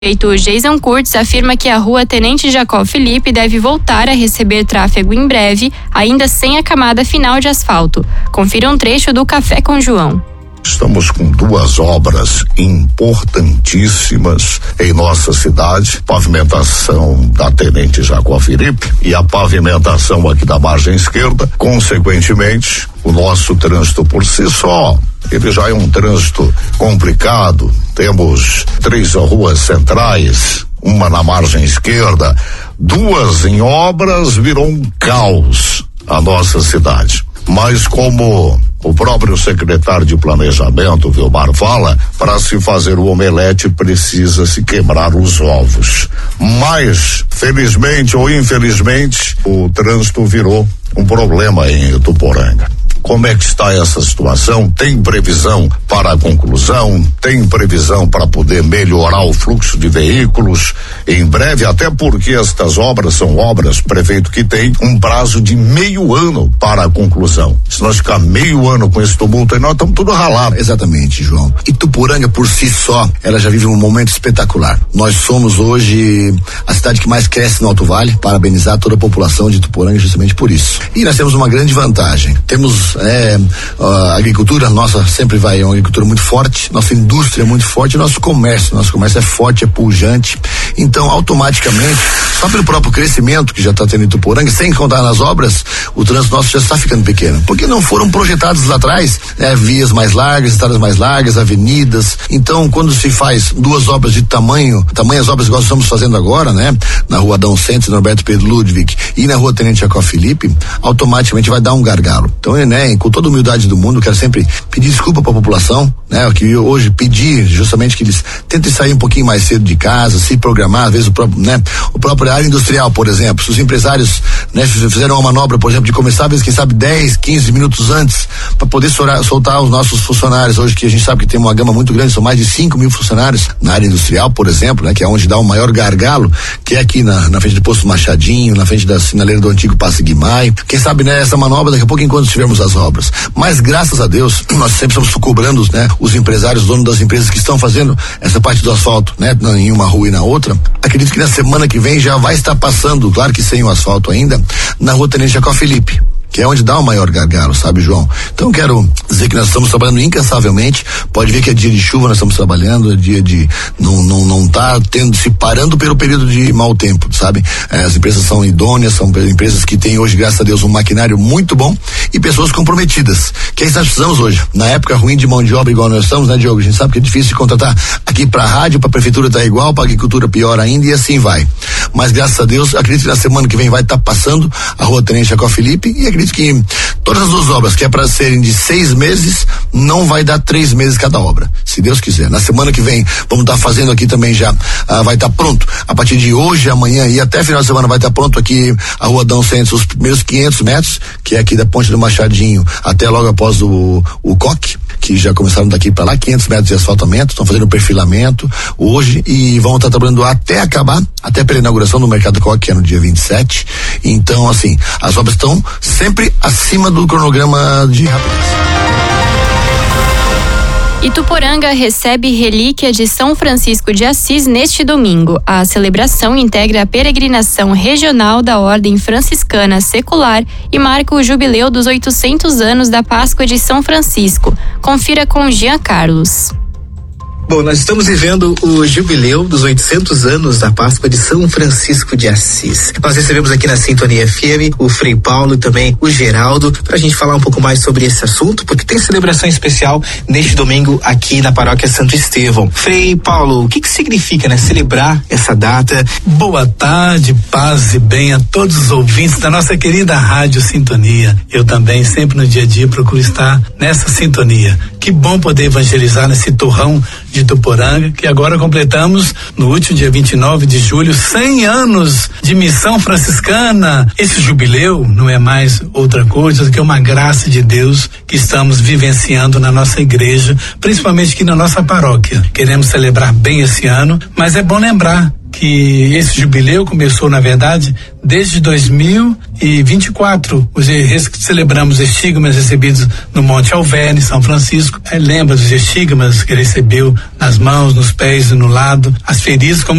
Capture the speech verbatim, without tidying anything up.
prefeito Jason Kurtz afirma que a rua Tenente Jacó Felipe deve voltar a receber tráfego em breve, ainda sem a camada final de asfalto. Confira um trecho do Café com João. Estamos com duas obras importantíssimas em nossa cidade, pavimentação da Tenente Jacó Felipe e a pavimentação aqui da margem esquerda. Consequentemente, o nosso trânsito por si só, ele já é um trânsito complicado. Temos três ruas centrais, uma na margem esquerda, duas em obras, virou um caos a nossa cidade. Mas como o próprio secretário de Planejamento, Vilmar, fala, para se fazer o omelete precisa se quebrar os ovos. Mas, felizmente ou infelizmente, o trânsito virou um problema em Ituporanga. Como é que está essa situação? Tem previsão para a conclusão? Tem previsão para poder melhorar o fluxo de veículos em breve? Até porque estas obras são obras, prefeito, que tem um prazo de meio ano para a conclusão. Se nós ficar meio ano com esse tumulto aí, nós estamos tudo ralado. Exatamente, João. Ituporanga por si só, ela já vive um momento espetacular. Nós somos hoje a cidade que mais cresce no Alto Vale. Parabenizar toda a população de Ituporanga justamente por isso. E nós temos uma grande vantagem. Temos É, a agricultura nossa sempre vai, é uma agricultura muito forte, nossa indústria é muito forte, nosso comércio, nosso comércio é forte, é pujante, então automaticamente, só pelo próprio crescimento que já está tendo em Ituporanga, sem contar nas obras, o trânsito nosso já está ficando pequeno, porque não foram projetados lá atrás, né, vias mais largas, estradas mais largas, avenidas, então quando se faz duas obras de tamanho, tamanhas obras igual estamos fazendo agora, né, na rua Adão Santos, Norberto Pedro Ludwig e na rua Tenente Jacó Felipe, automaticamente vai dar um gargalo, então é, né, com toda a humildade do mundo, quero sempre pedir desculpa para a população, né? Que hoje pedir justamente que eles tentem sair um pouquinho mais cedo de casa, se programar, às vezes o próprio, né? O próprio área industrial, por exemplo, se os empresários, né, fizeram uma manobra, por exemplo, de começar, às vezes, quem sabe dez, quinze minutos antes, para poder soltar, soltar os nossos funcionários, hoje que a gente sabe que tem uma gama muito grande, são mais de cinco mil funcionários na área industrial, por exemplo, né? Que é onde dá o maior gargalo, que é aqui na, na frente do posto Machadinho, na frente da sinaleira do antigo Passe Guimai, quem sabe, né, essa manobra daqui a pouco enquanto tivermos as obras. Mas graças a Deus, nós sempre estamos cobrando, né, os empresários, donos das empresas que estão fazendo essa parte do asfalto, né, em uma rua e na outra. Acredito que na semana que vem já vai estar passando, claro que sem o asfalto ainda, na rua Tenente Jacó Felipe, que é onde dá o maior gargalo, sabe, João? Então quero dizer que nós estamos trabalhando incansavelmente, pode ver que é dia de chuva, nós estamos trabalhando, é dia de, não, não, não tá tendo, se parando pelo período de mau tempo, sabe? É, as empresas são idôneas, são empresas que têm hoje, graças a Deus, um maquinário muito bom e pessoas comprometidas, que é isso que nós precisamos hoje. Na época ruim de mão de obra igual nós estamos, né, Diogo? A gente sabe que é difícil de contratar aqui pra rádio, pra prefeitura tá igual, pra agricultura pior ainda e assim vai. Mas graças a Deus, acredito que na semana que vem vai estar tá passando a rua Tenente Jacó Felipe e acredito que todas as duas obras, que é para serem de seis meses, não vai dar três meses cada obra, se Deus quiser. Na semana que vem, vamos estar tá fazendo aqui também já, ah, vai estar tá pronto, a partir de hoje, amanhã e até final de semana vai estar tá pronto aqui a rua Adão Santos, os primeiros quinhentos metros, que é aqui da Ponte do Machadinho até logo após o, o coque, que já começaram daqui para lá, quinhentos metros de asfaltamento, estão fazendo o perfilamento hoje e vão estar tá trabalhando até acabar, até pela inauguração do Mercado Coque, que é no dia vinte e sete. Então, assim, as obras estão sempre acima do cronograma de rapidez. Ituporanga recebe relíquia de São Francisco de Assis neste domingo. A celebração integra a peregrinação regional da Ordem Franciscana Secular e marca o jubileu dos oitocentos anos da Páscoa de São Francisco. Confira com Jean Carlos. Bom, nós estamos vivendo o jubileu dos oitocentos anos da Páscoa de São Francisco de Assis. Nós recebemos aqui na Sintonia F M o Frei Paulo e também o Geraldo para a gente falar um pouco mais sobre esse assunto, porque tem celebração especial neste domingo aqui na Paróquia Santo Estevão. Frei Paulo, o que que significa, né, celebrar essa data? Boa tarde, paz e bem a todos os ouvintes da nossa querida Rádio Sintonia. Eu também sempre no dia a dia procuro estar nessa sintonia. Que bom poder evangelizar nesse torrão de Ituporanga, que agora completamos no último dia vinte e nove de julho, cem anos de missão franciscana. Esse jubileu não é mais outra coisa do que uma graça de Deus que estamos vivenciando na nossa igreja, principalmente aqui na nossa paróquia. Queremos celebrar bem esse ano, mas é bom lembrar que esse jubileu começou, na verdade, desde dois mil e vinte e quatro. Os, celebramos os estigmas recebidos no Monte Alverne, em São Francisco. É, lembra dos estigmas que recebeu nas mãos, nos pés e no lado, as feridas, como